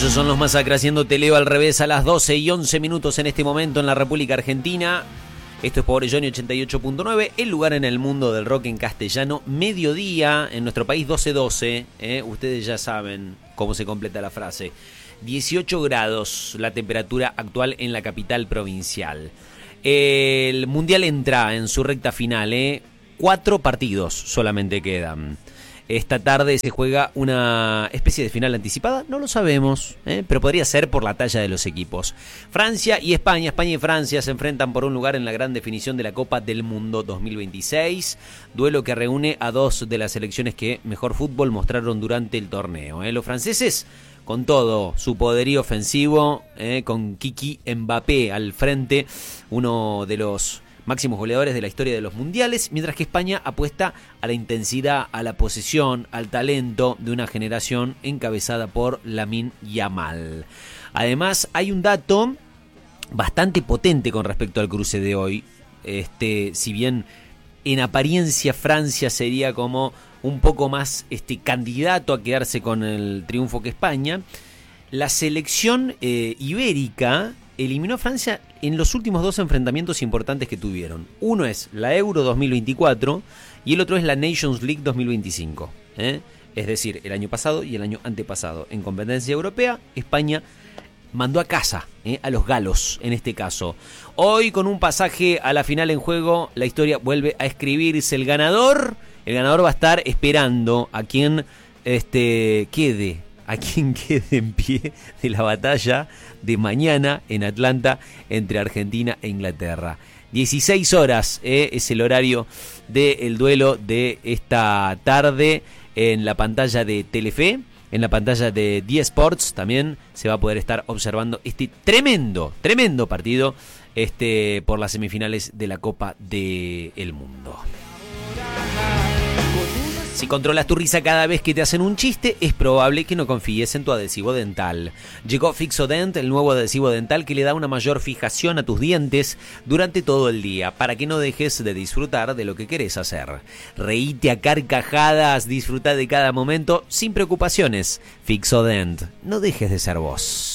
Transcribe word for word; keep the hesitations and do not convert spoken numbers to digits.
Ellos son los Masacre haciendo Te Leo al Revés a las doce y once minutos en este momento en la República Argentina. Esto es Pobre Johnny ochenta y ocho punto nueve, el lugar en el mundo del rock en castellano. Mediodía en nuestro país, doce doce. ¿eh? Ustedes ya saben cómo se completa la frase. dieciocho grados la temperatura actual en la capital provincial. El Mundial entra en su recta final. ¿eh? Cuatro partidos solamente quedan. Esta tarde se juega una especie de final anticipada, no lo sabemos, ¿eh? pero podría ser por la talla de los equipos. Francia y España, España y Francia se enfrentan por un lugar en la gran definición de la Copa del Mundo dos mil veintiséis, duelo que reúne a dos de las selecciones que mejor fútbol mostraron durante el torneo. ¿eh? Los franceses con todo su poderío ofensivo, ¿eh? con Kiki Mbappé al frente, uno de los máximos goleadores de la historia de los mundiales, mientras que España apuesta a la intensidad, a la posesión, al talento de una generación encabezada por Lamine Yamal. Además, hay un dato bastante potente con respecto al cruce de hoy. Este, si bien en apariencia Francia sería como un poco más este, candidato a quedarse con el triunfo que España, la selección eh, ibérica eliminó a Francia en los últimos dos enfrentamientos importantes que tuvieron. Uno es la Euro dos mil veinticuatro y el otro es la Nations League dos mil veinticinco. ¿eh? Es decir, el año pasado y el año antepasado. En competencia europea, España mandó a casa ¿eh? a los galos en este caso. Hoy, con un pasaje a la final en juego, la historia vuelve a escribirse. El ganador, el ganador va a estar esperando a quien este, quede. A quien quede en pie de la batalla de mañana en Atlanta entre Argentina e Inglaterra. dieciséis horas eh, es el horario del duelo de esta tarde en la pantalla de Telefe, en la pantalla de D Sports. También se va a poder estar observando este tremendo, tremendo partido este, por las semifinales de la Copa del Mundo. Si controlas tu risa cada vez que te hacen un chiste, es probable que no confíes en tu adhesivo dental. Llegó Fixodent, el nuevo adhesivo dental que le da una mayor fijación a tus dientes durante todo el día, para que no dejes de disfrutar de lo que querés hacer. Reíte a carcajadas, disfruta de cada momento sin preocupaciones. Fixodent, no dejes de ser vos.